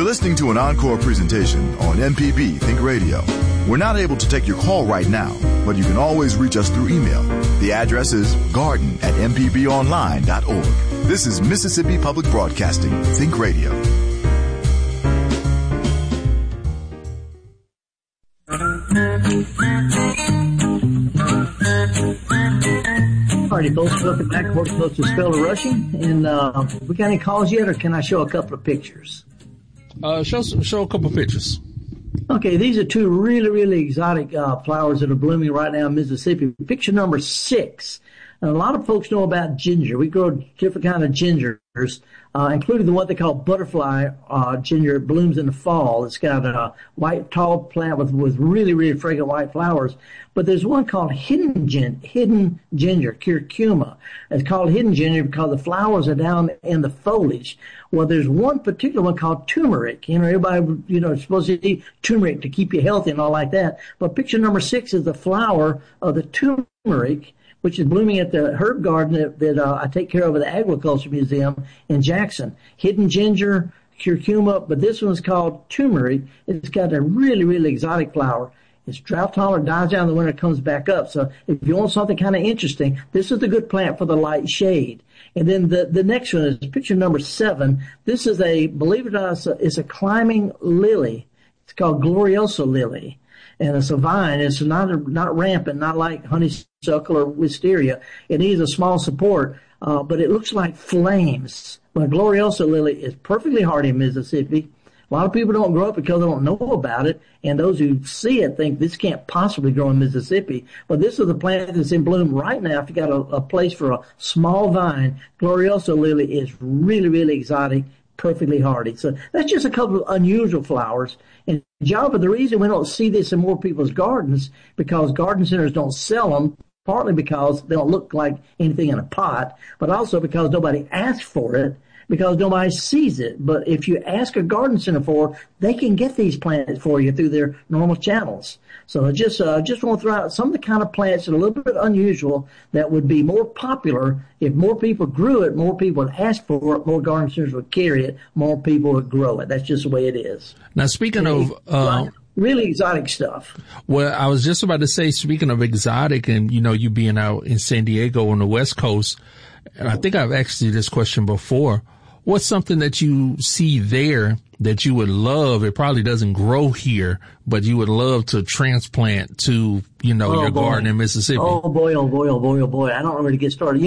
listening to an encore presentation on MPB Think Radio. We're not able to take your call right now, but you can always reach us through email. The address is garden@mpbonline.org. This is Mississippi Public Broadcasting, Think Radio. Alrighty, folks, welcome back to Horticulture Speller Rushing. And we got any calls yet, or can I show a couple of pictures? Show a couple of pictures. Okay, these are two really, really exotic flowers that are blooming right now in Mississippi. Picture number 6. And a lot of folks know about ginger. We grow different kind of gingers, including the one they call butterfly ginger. It blooms in the fall. It's got a white, tall plant with really, really fragrant white flowers. But there's one called hidden ginger, curcuma. It's called hidden ginger because the flowers are down in the foliage. Well, there's one particular one called turmeric. Everybody, is supposed to eat turmeric to keep you healthy and all like that. But picture number 6 is the flower of the turmeric, which is blooming at the herb garden that I take care of at the Agriculture Museum in Jackson. Hidden ginger, curcuma, but this one's called turmeric. It's got a really, really exotic flower. It's drought tolerant, dies down in the winter, comes back up. So if you want something kind of interesting, this is the good plant for the light shade. And then the next one is picture number 7. This is believe it or not, it's a climbing lily. It's called Gloriosa lily. And it's a vine. It's not rampant, not like honeysuckle or wisteria. It needs a small support, but it looks like flames. But Gloriosa lily is perfectly hardy in Mississippi. A lot of people don't grow it because they don't know about it, and those who see it think this can't possibly grow in Mississippi. But this is a plant that's in bloom right now. If you got a place for a small vine, Gloriosa lily is really, really exotic, perfectly hardy. So that's just a couple of unusual flowers. And Java, the reason we don't see this in more people's gardens, because garden centers don't sell them, partly because they don't look like anything in a pot, but also because nobody asks for it, because nobody sees it. But if you ask a garden center for, they can get these plants for you through their normal channels. So I just want to throw out some of the kind of plants that are a little bit unusual that would be more popular if more people grew it, more people would ask for it, more garden centers would carry it, more people would grow it. That's just the way it is. Now, speaking of really exotic stuff. Well, I was just about to say, speaking of exotic, and you being out in San Diego on the West Coast, and I think I've asked you this question before. What's something that you see there that you would love? It probably doesn't grow here, but you would love to transplant to, your garden in Mississippi. Oh boy. I don't know where to get started.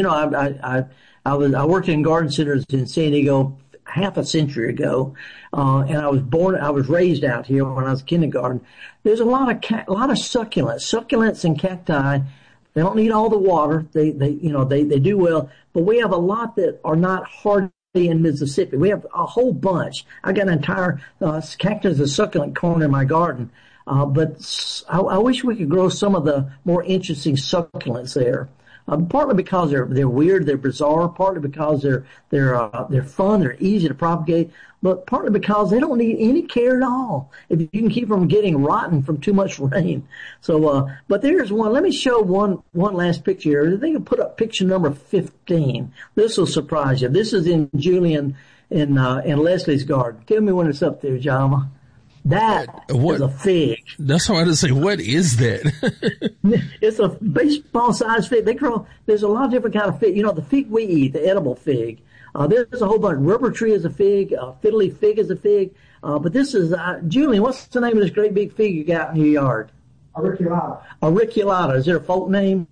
I worked in garden centers in San Diego half a century ago, and I was raised out here when I was kindergarten. There's a lot of succulents and cacti. They don't need all the water. They do well, but we have a lot that are not hardy in Mississippi. We have a whole bunch. I got an entire cactus and succulent corner in my garden, but I wish we could grow some of the more interesting succulents there. Partly because they're weird, they're bizarre. Partly because they're fun, they're easy to propagate. But partly because they don't need any care at all. If you can keep them getting rotten from too much rain. So, but there's one. Let me show one last picture here. I think I'll put up picture number 15. This will surprise you. This is in Julian in Leslie's garden. Tell me when it's up there, Jama. That is a fig. That's what I was saying. What is that? It's a baseball-sized fig. There's a lot of different kind of fig. The fig we eat, the edible fig. There's a whole bunch. Rubber tree is a fig. Fiddle leaf fig is a fig. But this is, Julian, what's the name of this great big fig you got in your yard? Auriculata. Auriculata. Is there a folk name?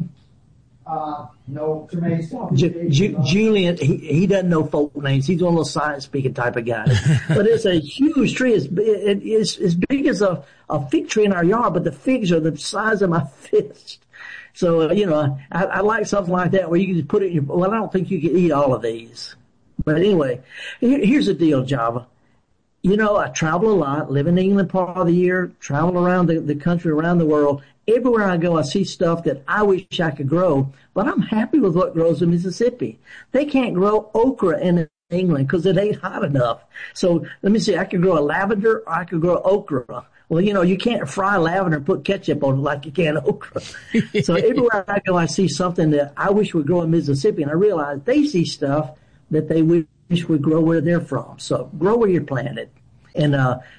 No, Jermaine's Julian, he doesn't know folk names. He's one of those science speaking type of guy. But it's a huge tree. It's as big as a fig tree in our yard, but the figs are the size of my fist. So, I like something like that where you can just put it in your, well, I don't think you can eat all of these. But anyway, here's the deal, Java. I travel a lot, live in England part of the year, travel around the country, around the world. Everywhere I go, I see stuff that I wish I could grow, but I'm happy with what grows in Mississippi. They can't grow okra in England because it ain't hot enough. So let me see, I could grow a lavender or I could grow okra. Well, you can't fry lavender and put ketchup on it like you can okra. So everywhere I go, I see something that I wish would grow in Mississippi, and I realize they see stuff that they wish would grow where they're from. So grow where you're planted. and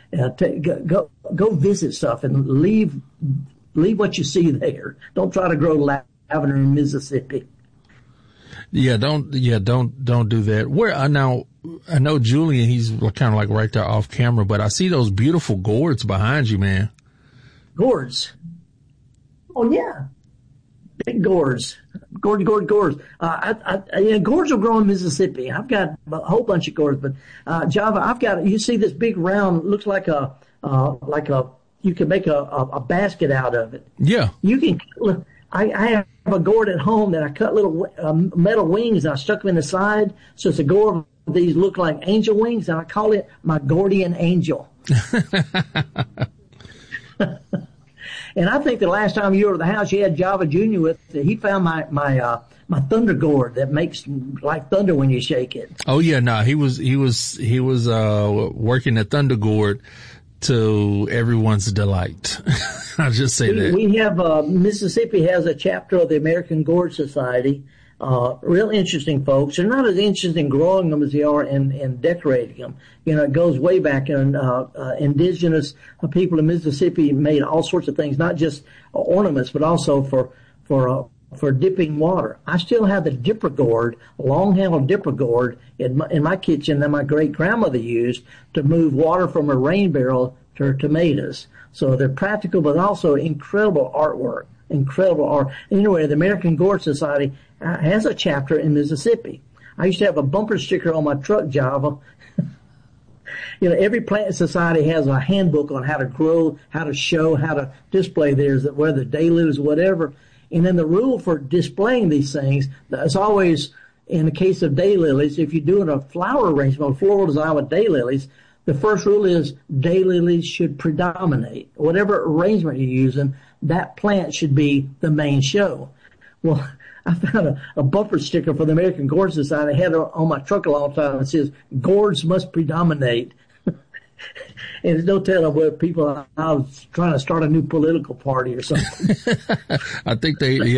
go visit stuff and leave what you see there. Don't try to grow lavender in Mississippi. Yeah, don't do that. Where now, I know Julian, he's kind of like right there off camera, but I see those beautiful gourds behind you, man. Gourds. Oh yeah. Big gourds. Gourds. Gourds will grow in Mississippi. I've got a whole bunch of gourds, but, Java, you see this big round, looks like you can make a basket out of it. Yeah. You can, look, I have a gourd at home that I cut little metal wings and I stuck them in the side. So it's a gourd. These look like angel wings, and I call it my Gordian angel. And I think the last time you were at the house, you had Java Jr. with it. He found my thunder gourd that makes like thunder when you shake it. Oh yeah, no, he was working the thunder gourd to everyone's delight. I'll just say that. We have, Mississippi has a chapter of the American Gourd Society. Real interesting folks. They're not as interested in growing them as they are in decorating them. You know, it goes way back, and indigenous people in Mississippi made all sorts of things, not just ornaments, but also for dipping water. I still have the dipper gourd, long-handled dipper gourd in my kitchen that my great-grandmother used to move water from a rain barrel to her tomatoes. So they're practical, but also incredible artwork. Incredible art. Anyway, the American Gourd Society has a chapter in Mississippi. I used to have a bumper sticker on my truck, Java. You know, every plant society has a handbook on how to grow, how to show, how to display theirs, whether daylilies, whatever. And then the rule for displaying these things, it's always, in the case of daylilies, if you're doing a flower arrangement, a floral design with daylilies, the first rule is daylilies should predominate. Whatever arrangement you're using, that plant should be the main show. Well, I found a bumper sticker for the American Gourd Society. I had it on my truck a long time. It says, "Gourds must predominate." And there's no telling whether I was trying to start a new political party or something. I think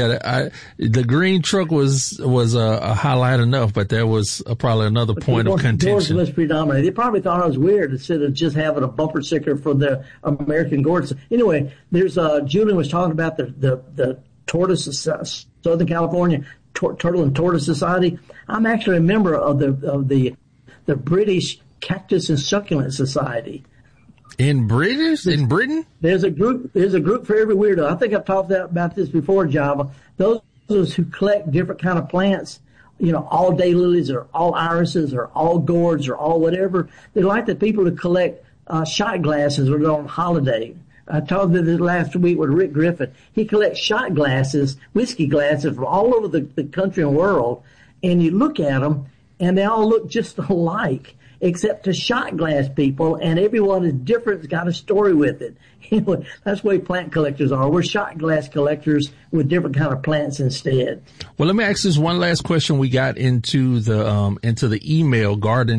the green truck was a highlight enough, but there was probably another point of contention. Gourds must predominate. They probably thought I was weird instead of just having a bumper sticker for the American Gourds. Anyway, there's, Julian was talking about the tortoise, Southern California Turtle and Tortoise Society. I'm actually a member of the British Cactus and Succulent Society. In Britain? There's a group for every weirdo. I think I've talked about this before, Java. Those who collect different kind of plants, you know, all daylilies or all irises or all gourds or all whatever. They like the people who collect shot glasses when they're on holiday. I talked about this last week with Rick Griffin. He collects shot glasses, whiskey glasses from all over the country and world, and you look at them, and they all look just alike, except to shot glass people, and everyone is different. It's got a story with it. Anyway, that's the way plant collectors are. We're shot glass collectors with different kind of plants instead. Well, let me ask this one last question. We got into the email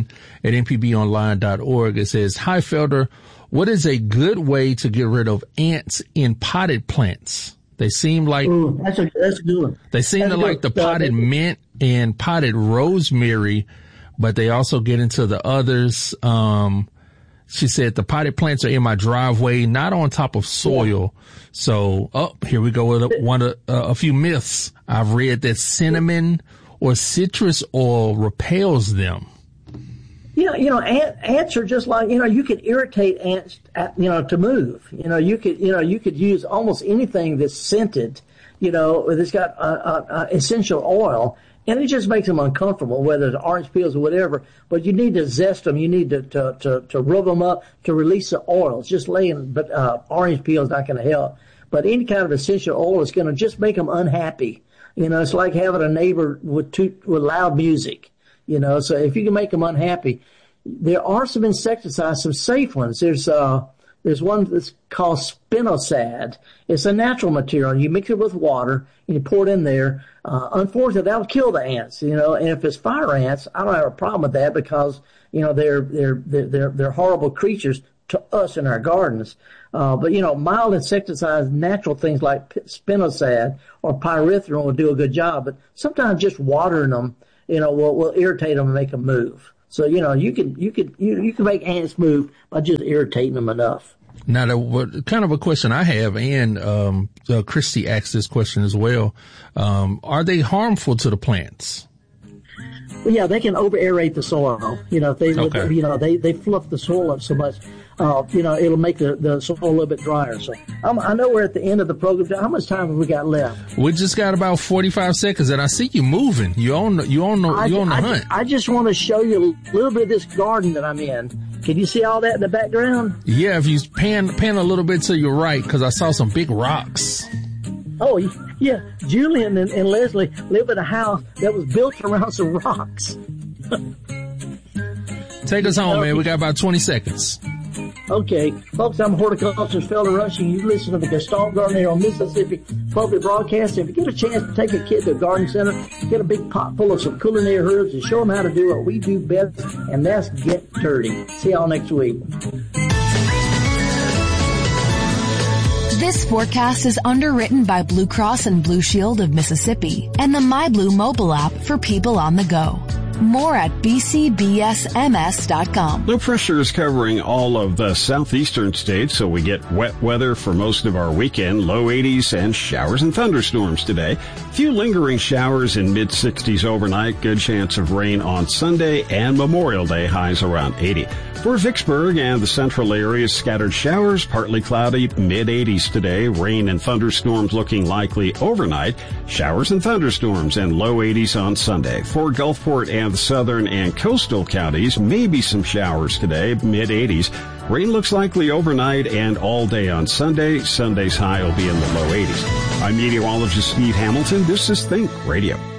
garden@mpbonline.org. It says, "Hi, Felder. What is a good way to get rid of ants in potted plants? They seem like that's a good one. They seem to like the potted mint and potted rosemary, but they also get into the others." She said the potted plants are in my driveway, not on top of soil. So, here we go with a few myths. I've read that cinnamon or citrus oil repels them. You know, ants are just like, you could irritate ants, to move. You could use almost anything that's scented, that's got essential oil, and it just makes them uncomfortable, whether it's orange peels or whatever. But you need to zest them. You need to rub them up to release the oils. Just but orange peel is not going to help. But any kind of essential oil is going to just make them unhappy. It's like having a neighbor with loud music. So if you can make them unhappy, there are some insecticides, some safe ones. There's one that's called spinosad. It's a natural material. You mix it with water and you pour it in there. Unfortunately, that'll kill the ants, and if it's fire ants, I don't have a problem with that because, they're horrible creatures to us in our gardens. But mild insecticides, natural things like spinosad or pyrethrin will do a good job. But sometimes just watering them, will irritate them and make them move. So, you can make ants move by just irritating them enough. Now, kind of a question I have, and Christy asked this question as well. Are they harmful to the plants? Well, yeah, they can over aerate the soil. If they, they fluff the soil up so much, it'll make the soil a little bit drier. So I know we're at the end of the program. How much time have we got left? We just got about 45 seconds, and I see you moving. You on the hunt. I just want to show you a little bit of this garden that I'm in. Can you see all that in the background? Yeah, if you pan a little bit to your right, because I saw some big rocks. Oh, yeah. Julian and Leslie live in a house that was built around some rocks. Take us home, man. We got about 20 seconds. Okay. Folks, I'm horticulturist Felder Rushing. You listen to the Gestalt Garden here on Mississippi Public Broadcasting. If you get a chance to take a kid to a garden center, get a big pot full of some culinary herbs and show them how to do what we do best, and that's get dirty. See y'all next week. This forecast is underwritten by Blue Cross and Blue Shield of Mississippi and the MyBlue mobile app for people on the go. More at bcbsms.com. Low pressure is covering all of the southeastern states, so we get wet weather for most of our weekend, low 80s and showers and thunderstorms today. Few lingering showers in mid-60s overnight, good chance of rain on Sunday and Memorial Day, highs around 80. For Vicksburg and the central areas, scattered showers, partly cloudy, mid-80s today. Rain and thunderstorms looking likely overnight. Showers and thunderstorms and low 80s on Sunday. For Gulfport and the southern and coastal counties, maybe some showers today, mid-80s. Rain looks likely overnight and all day on Sunday. Sunday's high will be in the low 80s. I'm meteorologist Steve Hamilton. This is Think Radio.